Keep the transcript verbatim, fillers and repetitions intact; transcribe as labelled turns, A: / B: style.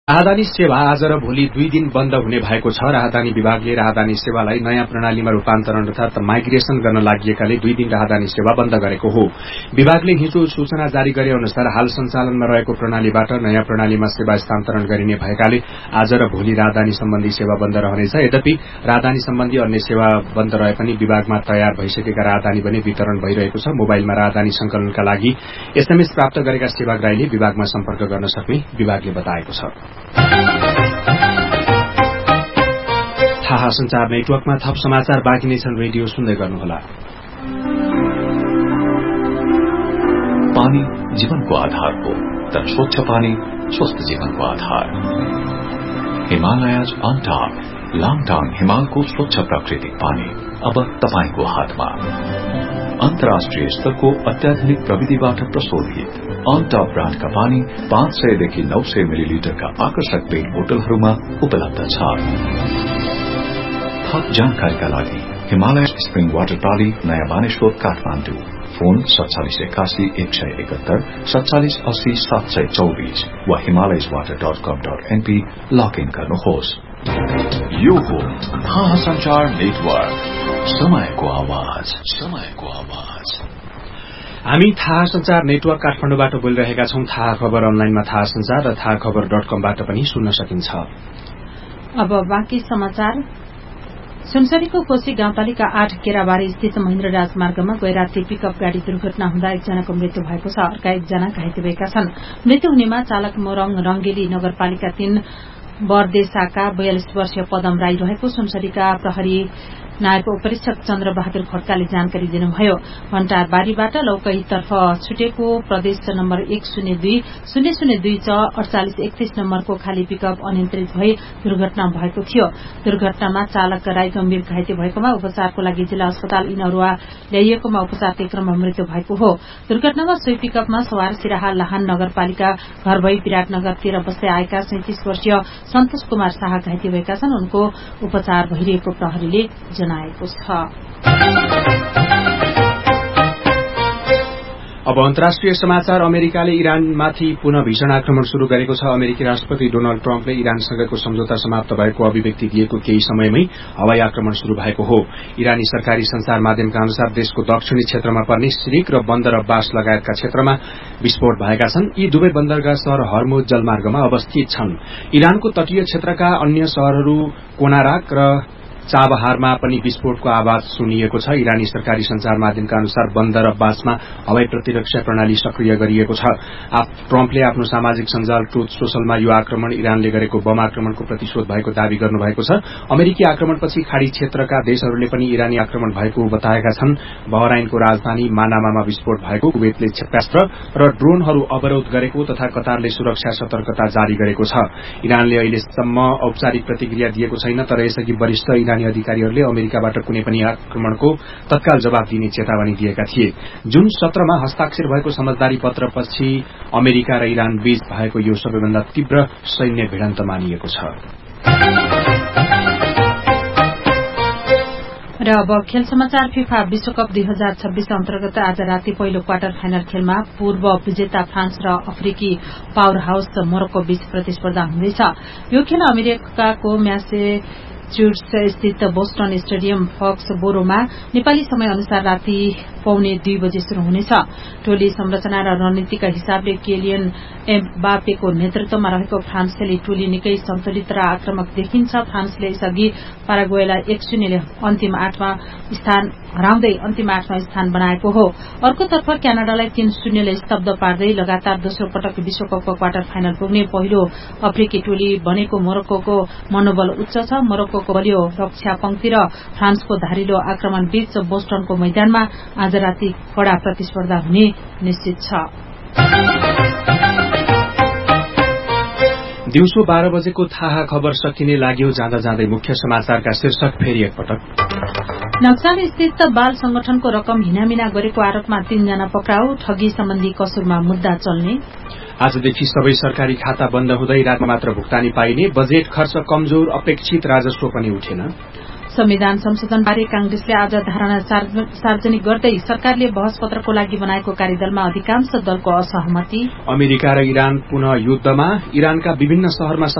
A: राहदानी सेवा आज र भोलि दुई दिन बन्द हुने भएको छ। राहदानी विभागले राहदानी सेवालाई नयाँ प्रणालीमा रूपान्तरण अर्थात माइग्रेशन गर्न लागिएकाले दुई दिन राहदानी सेवा बन्द गरेको हो। विभागले हिजो सूचना जारी गरे अनुसार हाल सञ्चालनमा रहेको प्रणालीबाट नयाँ प्रणालीमा सेवा स्थानान्तरण गरिने भएकाले आज र भोलि राहदानी सम्बन्धी सेवा बन्द रहनेछ। यद्यपि राहदानी सम्बन्धी अन्य सेवा बन्द रहे पनि विभागमा तयार भइसकेका राहदानी भने वितरण भइरहेको छ। मोबाइलमा राहदानी संकलनका लागि एसएमएस प्राप्त गरेका सेवाग्राहीले विभागमा सम्पर्क गर्न सक्ने विभागले बताएको छ। थाहा संचार नेटवर्कमा थप समाचार बाँकी नै छन्। रेडियो सुन्दै गर्नुहोला।
B: पानी जीवनको आधार हो, तर स्वच्छ पानी स्वस्थ जीवनको आधार। हिमालयज अन टॉप लाङटाङ हिमालको स्वच्छ प्राकृतिक पानी अब तपाईको हातमा। अन्तर्राष्ट्रिय स्तरको अत्याधुनिक प्रविधिबाट प्रशोधित अन टॉप ब्रान्डका पानी पाँच सय देखि नौ सय मिलिलिटरका आकर्षक पेट बोतलहरूमा उपलब्ध छ। थप जानकारीका लागि हिमालय स्प्रिङ वाटर प्रणाली नयाँ मानेश्वर काठमाडौँ। फोन सत्तालिस एकासी एक सय एकहत्तर सत्तालिस अस्सी सात सय चौबीस वा हिमालयज वाटर डट कम डट एनपी लगइन गर्नुहोस्। यो हो थाहा संचार नेटवर्क, समयको आवाज, समयको आवाज।
A: हामी थाहा संचार नेटवर्क काठमाडौँबाट बोलिरहेका छौं। थाहा खबर अनलाइनमा थाहा संचार र थाहा खबर डट कमबाट पनि सुन्न सकिन्छ।
C: अब बाँकी समाचार। सुनसरीको कोशी गाउँपालिका आठ केराबारी स्थित महेन्द्र राजमार्गमा गए राति पिकअप गाड़ी दुर्घटना हुँदा एकजनाको मृत्यु भएको छ। अर्का एकजना घाइते भएका छन्। मृत्यु हुनेमा चालक मोरङ रंगेली नगरपालिका तीन बरदेशाका बयालिस वर्षीय पदम राई रहेको सुनसरीका प्रहरी नायब उपरीक्षक चन्द्र बहादुर खड्काले जानकारी दिनुभयो। भन्टारबारीबाट लौकहीतर्फ छुटेको प्रदेश नम्बर एक शून्य दुई शून्य शून्य दुई च अड़चालिस एकतीस नम्बरको खाली पिकअप अनियन्त्रित भई दुर्घटना भएको थियो। दुर्घटनामा चालक राई गम्भीर घाइते भएकोमा उपचारको लागि जिल्ला अस्पताल इनरुवा ल्याइएकोमा उपचारकै क्रममा मृत्यु भएको हो। दुर्घटनामा सोही पिकअपमा सवार सिराहा लाहान नगरपालिका घर भई विराटनगरतिर बस्दै आएका सैंतिस वर्षीय सन्तोष कुमार शाह घाइते भएका छन्। उनको उपचार भइरहेको प्रहरीले जनाएको छ।
A: अब अन्तर्राष्ट्रिय समाचार। अमेरिकाले इरानमाथि पुनः भीषण आक्रमण शुरू गरेको छ। अमेरिकी राष्ट्रपति डोनाल्ड ट्रम्पले इरानसँगको सम्झौता समाप्त भएको अभिव्यक्ति दिएको केही समयमै हवाई आक्रमण शुरू भएको हो। इरानी सरकारी संचार माध्यमका अनुसार देशको दक्षिणी क्षेत्रमा पर्ने सिरिक र बन्दर अब्बास लगायतका क्षेत्रमा विस्फोट भएका छन्। यी दुवै बन्दरगाह शहर हर्मुज जलमार्गमा अवस्थित छन्। इरानको तटीय क्षेत्रका अन्य शहरहरू कोनाराक र चाबहारमा पनि विस्फोटको आवाज सुनिएको छ। इरानी सरकारी संचार माध्यमका अनुसार बन्दर अब्बासमा हवाई प्रतिरक्षा प्रणाली सक्रिय गरिएको छ। ट्रम्पले आफ्नो सामाजिक सञ्जाल ट्रुथ सोशलमा यो आक्रमण इरानले गरेको बम आक्रमणको प्रतिशोध भएको दावी गर्नुभएको छ। अमेरिकी आक्रमणपछि खाड़ी क्षेत्रका देशहरूले पनि इरानी आक्रमण भएको बताएका छन्। बहराइनको राजधानी मानामामा विस्फोट भएको, कुवेतले क्षेपणास्त्र र ड्रोनहरू अवरोध गरेको तथा कतारले सुरक्षा सतर्कता जारी गरेको छ। इरानले अहिलेसम्म औपचारिक प्रतिक्रिया दिएको छैन, तर यसअघि वरिष्ठ इरानी अधिकारीहरूले अमेरिकाबाट कुनै पनि आक्रमणको तत्काल जवाब दिने चेतावनी दिएका थिए। जुन सत्रमा हस्ताक्षर भएको समझदारी पत्रपछि अमेरिका र इरान बीच भएको यो सबैभन्दा तीव्र सैन्य भिडन्त मानिएको छ।
C: र अब खेल समाचार। फिफा विश्वकप दुई हजार छब्बीस अन्तर्गत आज राति पहिलो क्वार्टर फाइनल खेलमा पूर्व विजेता फ्रान्स र अफ्रिकी पावर हाउस मोरक्को बीच प्रतिस्पर्धा हुँदैछ। यो खेल अमेरिकाको म्यासेच्युट्स स्थित बोस्टन स्टेडियम फक्सबोरोमा नेपाली समय अनुसार राति पौने दुई बजे शुरू हुनेछ। टोली संरचना र रणनीतिका हिसाबले केलियन एम्बापेको नेतृत्वमा रहेको फ्रान्सले टोली निकै सन्तुलित र आक्रमक देखिन्छ। फ्रान्सले यसअघि पाराग्वेलाई एक शून्यले अन्तिम आठमा स्थान हराउँदै अन्तिम आठमा स्थान बनाएको हो। अर्कोतर्फ क्यानाडालाई तीन शून्यले स्तब्ध पार्दै लगातार दोस्रो पटक विश्वकपको क्वार्टर फाइनल पुग्ने पहिलो अफ्रिकी टोली बनेको मोरक्कोको मनोबल उच्च छ। मोरक्कोको बलियो रक्षा पंक्ति र फ्रान्सको धारिलो आक्रमण बीच बोस्टनको मैदानमा आज राति कड़ा प्रतिस्पर्धा हुने निश्चित छ।
A: दिउँसो बाह्र बजेको थाहा खबर सकिने लाग्यो। जाँदा जाँदै मुख्य समाचारका शीर्षक फेरि एकपटक।
C: नक्साल स्थित बाल संगठनको रकम हिनामिना गरेको आरोपमा तीनजना पक्राउ। ठगी सम्बन्धी कसुरमा मुद्दा चल्ने।
A: आजदेखि सबै सरकारी खाता बन्द हुँदै रातमा मात्र भुक्तानी पाइने। बजेट खर्च कमजोर, अपेक्षित राजस्व पनि उठेन। संविधान संशोधनबारे कांग्रेसले आज धारणा सार्वजनिक गर्दै सरकारले बहस पत्रको लागि बनाएको कार्यदलमा अधिकांश दलको असहमति। अमेरिका र इरान पुनः युद्धमा। इरानका विभिन्न शहरमा